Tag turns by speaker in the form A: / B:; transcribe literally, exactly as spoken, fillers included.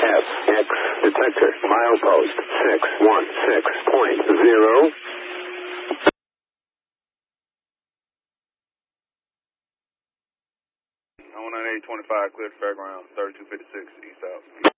A: F X detector milepost six one six point zero.
B: one nine eight twenty-five, cleared fairground, thirty-two fifty-six, east out.